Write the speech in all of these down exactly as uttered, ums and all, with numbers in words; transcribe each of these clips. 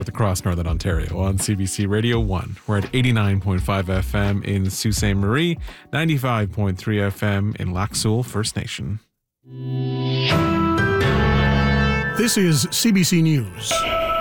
across Northern Ontario on C B C Radio one. We're at eighty-nine point five F M in Sault Ste. Marie, ninety-five point three F M in Lac Seul First Nation. This is C B C News.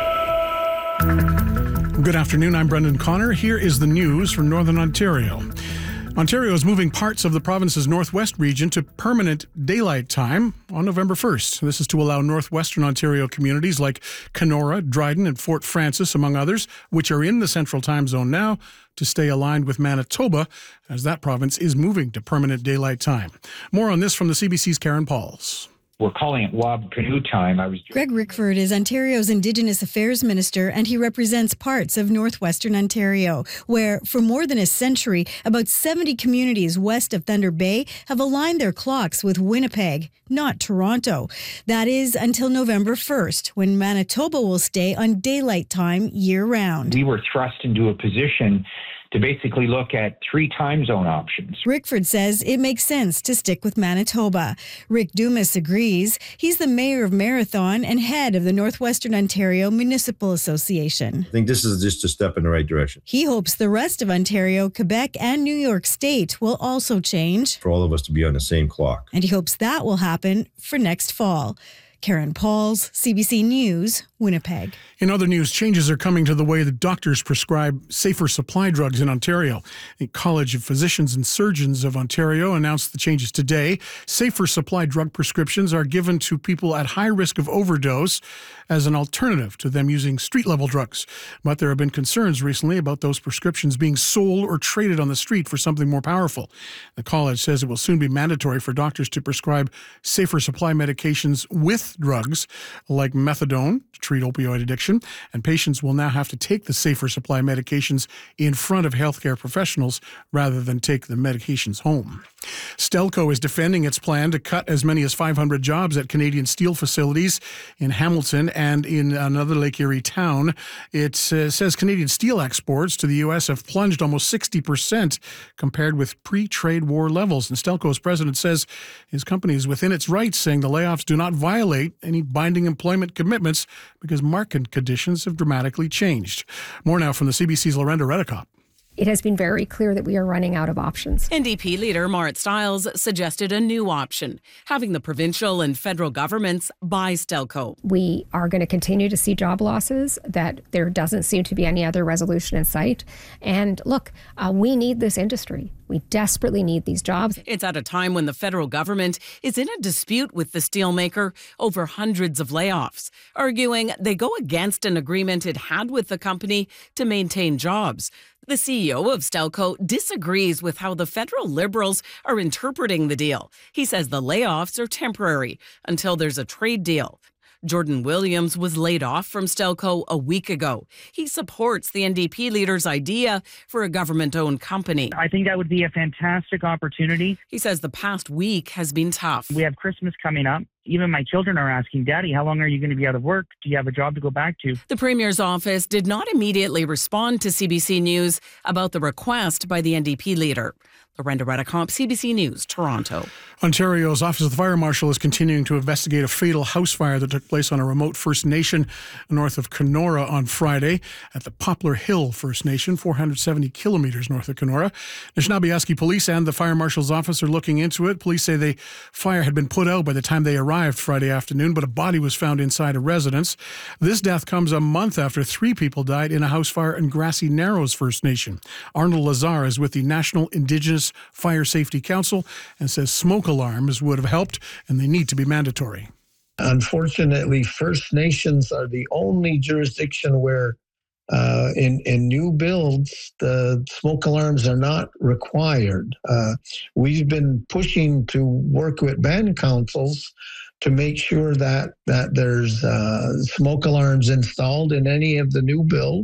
Good afternoon, I'm Brendan Connor. Here is the news from Northern Ontario. Ontario is moving parts of the province's northwest region to permanent daylight time on November first. This is to allow northwestern Ontario communities like Kenora, Dryden, and Fort Frances, among others, which are in the central time zone now, to stay aligned with Manitoba, as that province is moving to permanent daylight time. More on this from the C B C's Karen Pauls. We're calling it Wob Canoe Time. I was Greg Rickford is Ontario's Indigenous Affairs Minister, and he represents parts of northwestern Ontario, where for more than a century, about seventy communities west of Thunder Bay have aligned their clocks with Winnipeg, not Toronto. That is until November first, when Manitoba will stay on daylight time year-round. We were thrust into a position to basically look at three time zone options. Rickford says it makes sense to stick with Manitoba. Rick Dumas agrees. He's the mayor of Marathon and head of the Northwestern Ontario Municipal Association. I think this is just a step in the right direction. He hopes the rest of Ontario, Quebec, and New York State will also change. For all of us to be on the same clock. And he hopes that will happen for next fall. Karen Pauls, C B C News, Winnipeg. In other news, changes are coming to the way that doctors prescribe safer supply drugs in Ontario. The College of Physicians and Surgeons of Ontario announced the changes today. Safer supply drug prescriptions are given to people at high risk of overdose as an alternative to them using street-level drugs. But there have been concerns recently about those prescriptions being sold or traded on the street for something more powerful. The college says it will soon be mandatory for doctors to prescribe safer supply medications with drugs like methadone to treat opioid addiction, and patients will now have to take the safer supply medications in front of healthcare professionals rather than take the medications home. Stelco is defending its plan to cut as many as five hundred jobs at Canadian Steel facilities in Hamilton and in another Lake Erie town. It uh, says Canadian steel exports to the U S have plunged almost sixty percent compared with pre-trade war levels. And Stelco's president says his company is within its rights, saying the layoffs do not violate any binding employment commitments because market conditions have dramatically changed. More now from the C B C's Lorenda Redekop. It has been very clear that we are running out of options. N D P leader Marit Stiles suggested a new option, having the provincial and federal governments buy Stelco. We are going to continue to see job losses, that there doesn't seem to be any other resolution in sight. And look, uh, we need this industry. We desperately need these jobs. It's at a time when the federal government is in a dispute with the steelmaker over hundreds of layoffs, arguing they go against an agreement it had with the company to maintain jobs. The C E O of Stelco disagrees with how the federal Liberals are interpreting the deal. He says the layoffs are temporary until there's a trade deal. Jordan Williams was laid off from Stelco a week ago. He supports the N D P leader's idea for a government-owned company. I think that would be a fantastic opportunity. He says the past week has been tough. We have Christmas coming up. Even my children are asking, Daddy, how long are you going to be out of work? Do you have a job to go back to? The Premier's office did not immediately respond to C B C News about the request by the N D P leader. Lorenda Redekop, C B C News, Toronto. Ontario's Office of the Fire Marshal is continuing to investigate a fatal house fire that took place on a remote First Nation north of Kenora on Friday at the Poplar Hill First Nation, four hundred seventy kilometers north of Kenora. Anishinaabe Police and the Fire Marshal's office are looking into it. Police say the fire had been put out by the time they arrived Friday afternoon, but a body was found inside a residence. This death comes a month after three people died in a house fire in Grassy Narrows First Nation. Arnold Lazar is with the National Indigenous Fire Safety Council and says smoke alarms would have helped and they need to be mandatory. Unfortunately, First Nations are the only jurisdiction where uh, in, in new builds, the smoke alarms are not required. Uh, we've been pushing to work with band councils to make sure that, that there's uh, smoke alarms installed in any of the new builds.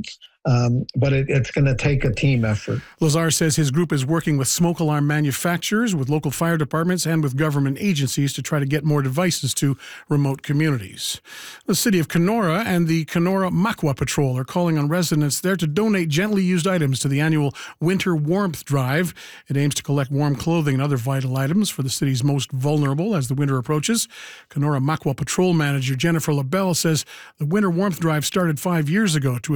Um, but it, it's going to take a team effort. Lazar says his group is working with smoke alarm manufacturers, with local fire departments, and with government agencies to try to get more devices to remote communities. The city of Kenora and the Kenora Makwa Patrol are calling on residents there to donate gently used items to the annual Winter Warmth Drive. It aims to collect warm clothing and other vital items for the city's most vulnerable as the winter approaches. Kenora Makwa Patrol manager Jennifer LaBelle says the Winter Warmth Drive started five years ago to